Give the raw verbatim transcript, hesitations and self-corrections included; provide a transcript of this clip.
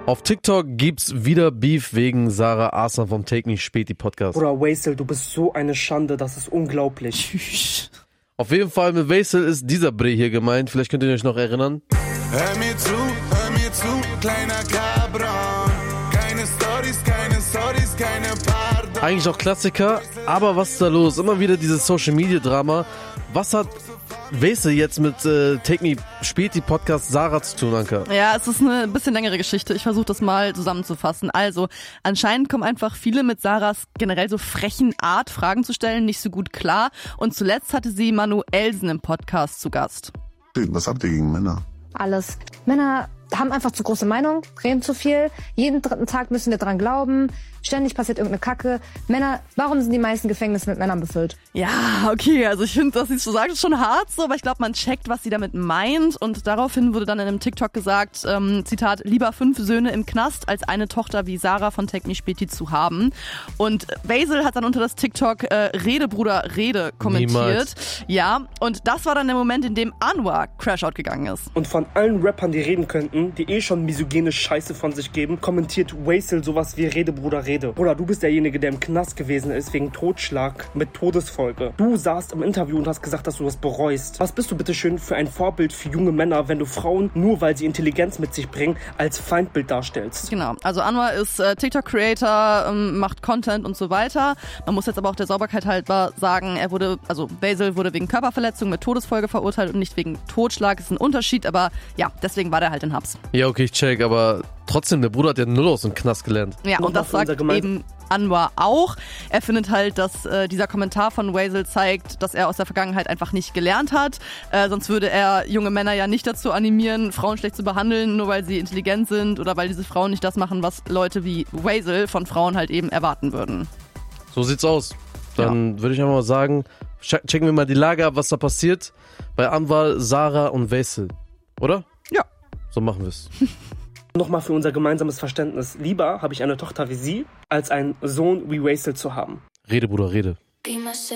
Auf TikTok gibt's wieder Beef wegen Sarah Arslan vom Take Me Späti Podcast. Bruder, Waisel, du bist so eine Schande, das ist unglaublich. Auf jeden Fall mit Waisel ist dieser Bre hier gemeint. Vielleicht könnt ihr euch noch erinnern. Hör mir zu, hör mir zu, kleiner Cabron. Keine Storys, keine Storys, keine Pardon. Eigentlich auch Klassiker, aber was ist da los? Immer wieder dieses Social Media Drama. Was hat Waisel jetzt mit äh, Take Me Späti Podcast Sarah zu tun, Anka? Ja, es ist eine bisschen längere Geschichte. Ich versuche das mal zusammenzufassen. Also, anscheinend kommen einfach viele mit Sarahs generell so frechen Art, Fragen zu stellen, nicht so gut klar. Und zuletzt hatte sie Manuelsen im Podcast zu Gast. Was habt ihr gegen Männer? Alles. Männer haben einfach zu große Meinung, reden zu viel. Jeden dritten Tag müssen wir dran glauben. Ständig passiert irgendeine Kacke. Männer, warum sind die meisten Gefängnisse mit Männern befüllt? Ja, okay, also ich finde, dass sie es so sagt, ist schon hart so, aber ich glaube, man checkt, was sie damit meint. Und daraufhin wurde dann in einem TikTok gesagt, ähm, Zitat, lieber fünf Söhne im Knast, als eine Tochter wie Sarah von Take Me Späti zu haben. Und Waisel hat dann unter das TikTok äh, Rede, Bruder, Rede kommentiert. Niemals. Ja, und das war dann der Moment, in dem Anwar Crashout gegangen ist. Und von allen Rappern, die reden könnten, die eh schon misogyne Scheiße von sich geben, kommentiert Waisel sowas wie Rede, Bruder, Rede. Bruder, du bist derjenige, der im Knast gewesen ist wegen Totschlag mit Todesfolge. Du saßt im Interview und hast gesagt, dass du das bereust. Was bist du bitte schön für ein Vorbild für junge Männer, wenn du Frauen, nur weil sie Intelligenz mit sich bringen, als Feindbild darstellst? Genau, also Anwar ist äh, TikTok-Creator, ähm, macht Content und so weiter. Man muss jetzt aber auch der Sauberkeit halber sagen, er wurde, also Waisel wurde wegen Körperverletzung mit Todesfolge verurteilt und nicht wegen Totschlag. Ist ein Unterschied, aber ja, deswegen war der halt in Haps. Ja, okay, ich check, aber trotzdem, der Bruder hat ja null aus dem Knast gelernt. Ja, Noch und das mal für sagt unser eben Anwar auch. Er findet halt, dass äh, dieser Kommentar von Waisel zeigt, dass er aus der Vergangenheit einfach nicht gelernt hat. Äh, sonst würde er junge Männer ja nicht dazu animieren, Frauen schlecht zu behandeln, nur weil sie intelligent sind oder weil diese Frauen nicht das machen, was Leute wie Waisel von Frauen halt eben erwarten würden. So sieht's aus. Dann ja. würde ich einfach mal sagen, checken wir mal die Lage ab, was da passiert bei Anwar, Sarah und Waisel. Oder? Ja. So machen wir's. Nochmal für unser gemeinsames Verständnis. Lieber habe ich eine Tochter wie sie, als einen Sohn wie Waisel zu haben. Rede, Bruder, rede.